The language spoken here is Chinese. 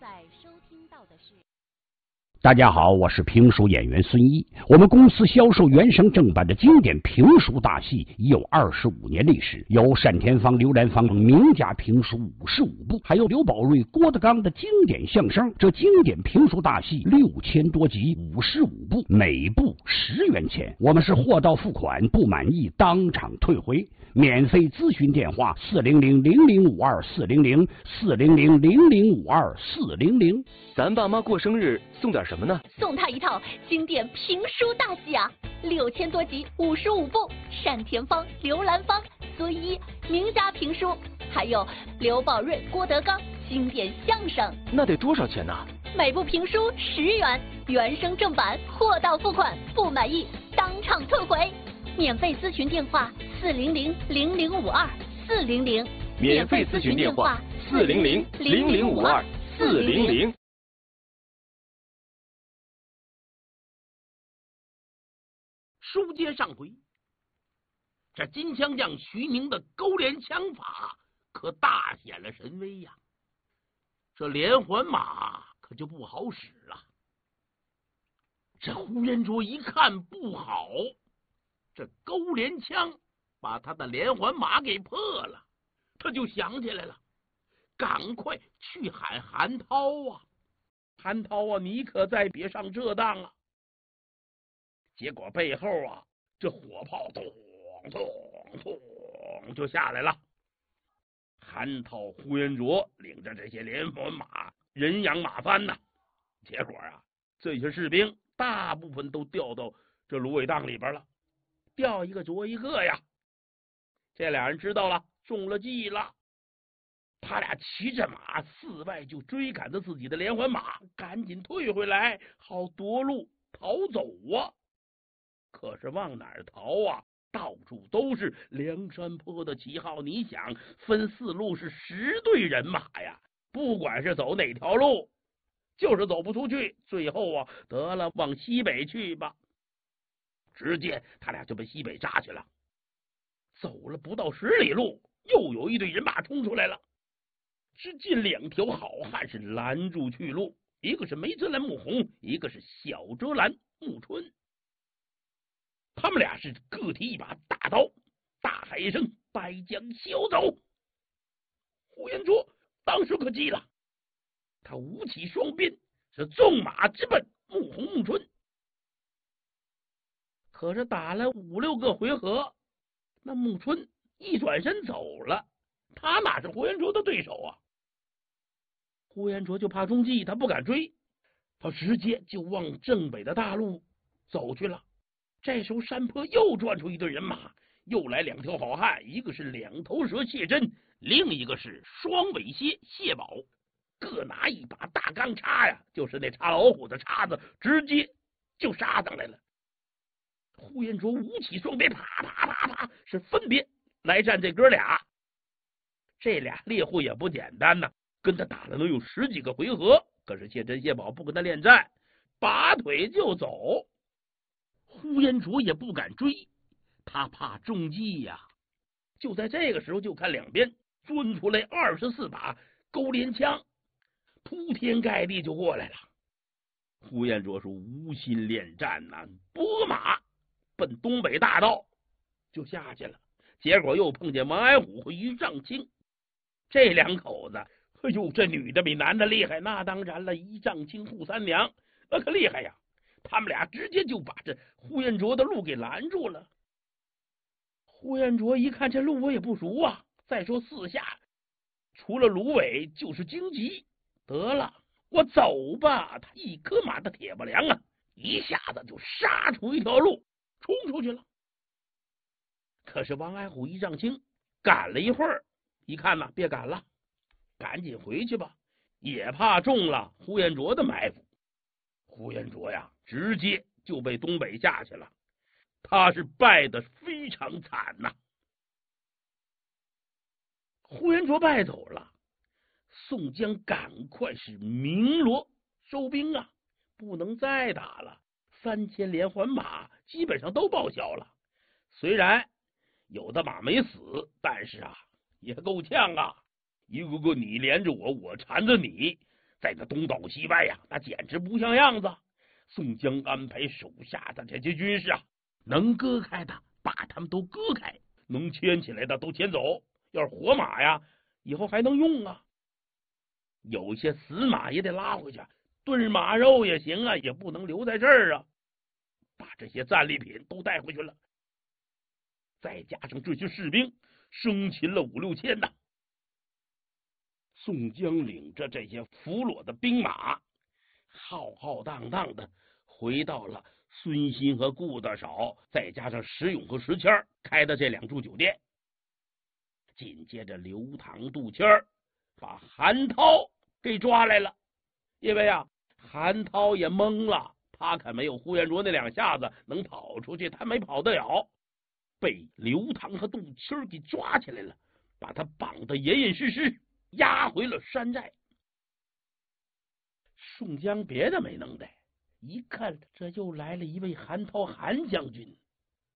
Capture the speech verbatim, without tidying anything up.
在收听到的是。 大家好，我是评书演员孙一。我们公司销售原声正版的经典评书大戏已有二十五年历史，有单田芳、刘兰芳等名家评书五十五部，还有刘宝瑞、郭德纲的经典相声。这经典评书大戏六千多集，五十五部，每部十元钱。我们是货到付款，不满意当场退回。免费咨询电话：四零零零零五二四零零四零零零零五二四零零。 咱爸妈过生日送点什么呢？ 送他一套经典评书大戏啊，六千多集，五十五部，单田芳、刘兰芳、孙一名家评书，还有刘宝瑞、郭德纲经典相声。 那得多少钱呢？ 每部评书十元，原声正版，货到付款，不满意当场退回。免费咨询电话：四零零零零五二四零零。 免费咨询电话：四零零零零五二四零零。 书接上回，这金枪将徐明的勾连枪法可大显了神威呀！这连环马可就不好使了。这呼延灼一看不好，这勾连枪把他的连环马给破了，他就想起来了，赶快去喊韩涛啊！韩涛啊，你可再别上这当啊！结果背后啊，这火炮咚咚咚就下来了。韩涛、呼延灼领着这些连环马人仰马翻呐，结果啊，这些士兵大部分都掉到这芦苇荡里边了，掉一个着一个呀。这俩人知道了，中了计了。他俩骑着马四外就追赶着自己的连环马，赶紧退回来，好夺路逃走啊。可是往哪儿逃啊？到处都是梁山泊的旗号，你想分四路是十队人马呀，不管是走哪条路，就是走不出去。最后啊，得了，往西北去吧。直接他俩就奔西北扎去了。走了不到十里路，又有一队人马冲出来了。只见两条好汉是拦住去路，一个是梅泽兰、穆弘，一个是小遮拦、穆春。他们俩是各提一把大刀，大喊一声：“败将休走！”呼延灼当时可急了，他舞起双鞭，是纵马直奔穆弘、穆春。可是打了五六个回合，那穆春一转身走了，他哪是呼延灼的对手啊？呼延灼就怕中计，他不敢追，他直接就往正北的大路走去了。这时候山坡又转出一队人马，又来两条好汉，一个是两头蛇谢真，另一个是双尾蝎谢宝，各拿一把大钢叉呀，就是那插老虎的叉子，直接就杀上来了。呼延灼舞起双鞭，啪啪啪啪，是分别来战这哥俩。这俩猎户也不简单呐，跟他打了能有十几个回合，可是谢真谢宝不跟他恋战，拔腿就走。呼延灼也不敢追，他怕中计呀。就在这个时候，就看两边钻出来二十四把勾连枪，铺天盖地就过来了。呼延灼是无心恋战呐、啊，拨马奔东北大道就下去了。结果又碰见王矮虎和于丈青这两口子，哎呦，这女的比男的厉害，那当然了，一丈青扈三娘，那可厉害呀。他们俩直接就把这呼延灼的路给拦住了。呼延灼一看这路我也不熟啊，再说四下除了芦苇就是荆棘，得了，我走吧。他一颗马的铁不梁啊，一下子就杀出一条路冲出去了。可是王矮虎、一丈青赶了一会儿，一看呢，别赶了，赶紧回去吧，也怕中了呼延灼的埋伏。呼延灼呀，直接就被东北下去了，他是败得非常惨呐、啊。呼延灼败走了，宋江赶快是鸣锣收兵啊，不能再打了，三千连环马基本上都报销了。虽然有的马没死，但是啊，也够呛啊，一个个你连着我，我缠着你， 在这东倒西歪呀，那简直不像样子。宋江安排手下的这些军士啊，能割开的把他们都割开，能牵起来的都牵走。要是活马呀，以后还能用啊。有些死马也得拉回去，炖马肉也行啊，也不能留在这儿啊。把这些战利品都带回去了，再加上这些士兵，生擒了五六千呐。宋江领着这些俘虏的兵马，浩浩荡荡的回到了孙新和顾大少，再加上石勇和石谦开的这两处酒店。紧接着，刘唐、杜谦把韩涛给抓来了，因为啊，韩涛也懵了，他可没有呼延灼那两下子能跑出去，他没跑得了，被刘唐和杜谦给抓起来了，把他绑得严严实实，押回了山寨。宋江别的没能耐，一看这又来了一位韩涛韩将军，